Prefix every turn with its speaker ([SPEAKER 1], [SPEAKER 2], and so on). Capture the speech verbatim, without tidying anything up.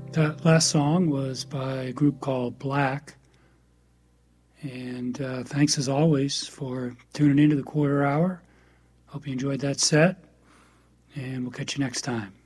[SPEAKER 1] That last song was by a group called Black. And uh, thanks as always for tuning into the quarter hour. Hope you enjoyed that set. And we'll catch you next time.